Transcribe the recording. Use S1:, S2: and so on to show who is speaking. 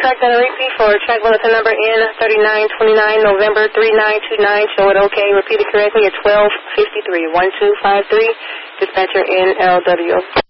S1: track that repeat for track bulletin number N3929, November 3929. Show it okay. Repeat it correctly at 12:53. 1253. Dispatcher NLW.